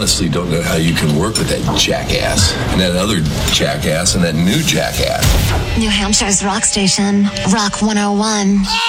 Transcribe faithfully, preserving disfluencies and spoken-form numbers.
honestly don't know how you can work with that jackass and that other jackass and that new jackass. New Hampshire's rock station, Rock one oh one.